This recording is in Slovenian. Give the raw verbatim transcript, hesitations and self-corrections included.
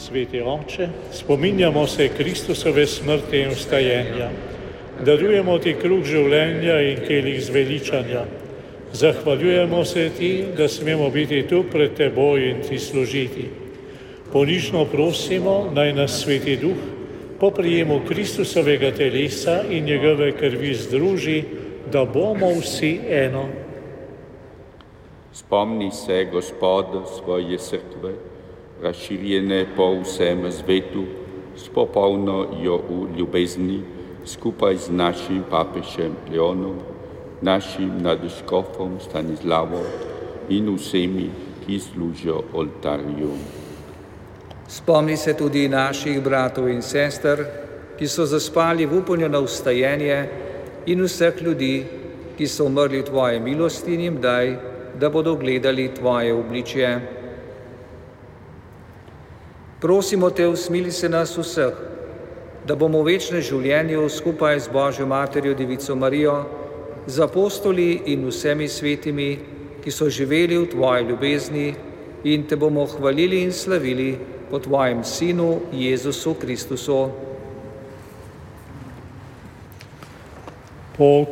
Sveti Oče, spominjamo se Kristusove smrti in vstajenja. Darujemo ti kruh življenja in kelih zveličanja. Zahvaljujemo se ti, da smemo biti tu pred teboj in ti služiti. Ponižno prosimo, naj nas Sveti Duh po prijemu Kristusovega telesa in njegove krvi združi, da bomo vsi eno. Spomni se, Gospod, svoje srkve, razširjene po vsem svetu, s popolno jo v ljubezni, skupaj z našim papežem Leonom, našim nadškofom Stanislavom in vsemi, ki služijo oltarju. Spomni se tudi naših bratov in sester, ki so zaspali v upanju na vstajenje, in vseh ljudi, ki so umrli v tvoje milosti, in jim daj, da bodo gledali tvoje obličje. Prosimo te, usmili se nas vseh, da bomo v večnem življenju skupaj z Božjo materjo Devico Marijo, z apostoli in vsemi svetimi, ki so živeli v tvoji ljubezni, in te bomo hvalili in slavili po tvojem Sinu Jezusu Kristusu. Po